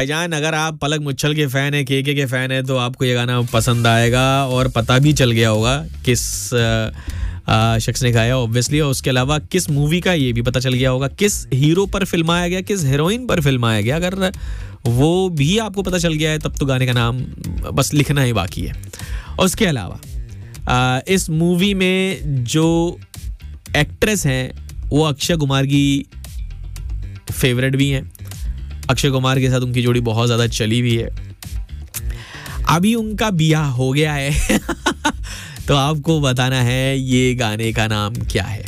भाईजान अगर आप पलक मुच्छल के फैन है, के फैन है, तो आपको ये गाना पसंद आएगा और पता भी चल गया होगा किस शख्स ने गाया ऑब्वियसली, और उसके अलावा किस मूवी का ये भी पता चल गया होगा, किस हीरो पर फिल्माया गया, किस हीरोइन पर फिल्माया गया। अगर वो भी आपको पता चल गया है तब तो गाने का नाम बस लिखना ही बाकी है। उसके अलावा इस मूवी में जो एक्ट्रेस हैं वो अक्षय कुमार की फेवरेट भी हैं। अक्षय कुमार के साथ उनकी जोड़ी बहुत ज़्यादा चली भी है। अभी उनका बियाह हो गया है तो आपको बताना है ये गाने का नाम क्या है।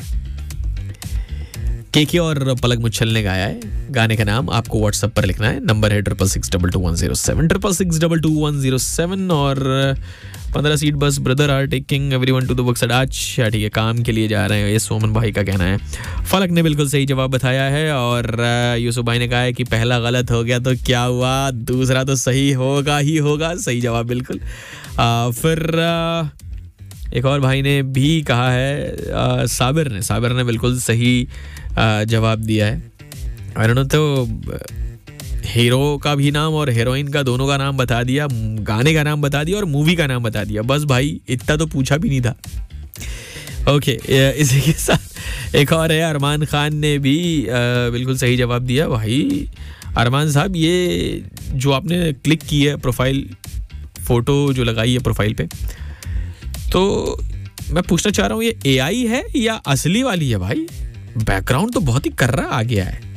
के और पलक मुच्छल ने गाया है। गाने का नाम आपको व्हाट्सएप पर लिखना है। नंबर है 66622107 66622107 और 15 सीट बस brother are taking everyone to the work. अच्छा ठीक है, काम के लिए जा रहे हैं, ये सोमन भाई का कहना है। फलक ने बिल्कुल सही जवाब बताया है और यूसुफ भाई ने कहा है कि पहला गलत हो गया तो क्या हुआ, दूसरा तो सही होगा ही होगा। सही जवाब बिल्कुल। फिर एक और भाई ने भी कहा है, साबिर ने बिल्कुल सही जवाब दिया है। आई डोंट नो, तो हीरो का भी नाम और हीरोइन का दोनों का नाम बता दिया, गाने का नाम बता दिया और मूवी का नाम बता दिया। बस भाई इतना तो पूछा भी नहीं था। ओके, इसी के साथ एक और है, अरमान खान ने भी बिल्कुल सही जवाब दिया। भाई अरमान साहब, ये जो आपने क्लिक की है प्रोफाइल फोटो जो लगाई है प्रोफाइल पे, तो मैं पूछना चाह रहा हूँ ये एआई है या असली वाली है भाई? बैकग्राउंड तो बहुत ही कर्रा आ गया है।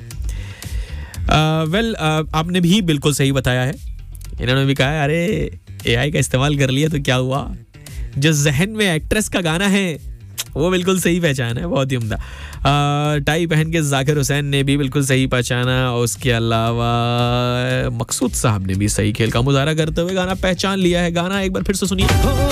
आपने भी बिल्कुल सही बताया है। इन्होंने भी कहा है अरे एआई का इस्तेमाल कर लिया तो क्या हुआ, जो जहन में एक्ट्रेस का गाना है वो बिल्कुल सही पहचाना है, बहुत ही उम्दा। टाई पहन के जाकिर हुसैन ने भी बिल्कुल सही पहचाना। और उसके अलावा मकसूद साहब ने भी सही खेल का मुजाहरा करते हुए गाना पहचान लिया है। गाना एक बार फिर से सुनिए।